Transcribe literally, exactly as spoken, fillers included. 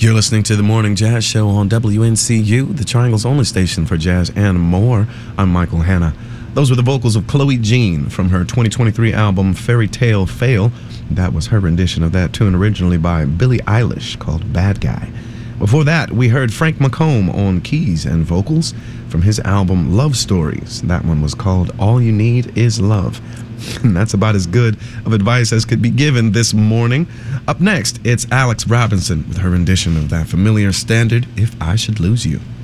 You're listening to the Morning Jazz Show on W N C U, the Triangle's only station for jazz and more. I'm Michael Hanna. Those were the vocals of Chloe Jean from her twenty twenty-three album Fairy Tale Fail. That was her rendition of that tune originally by Billie Eilish called Bad Guy. Before that, we heard Frank McComb on keys and vocals from his album Love Stories. That one was called All You Need Is Love. And that's about as good of advice as could be given this morning. Up next, it's Alex Robinson with her rendition of that familiar standard, If I Should Lose You.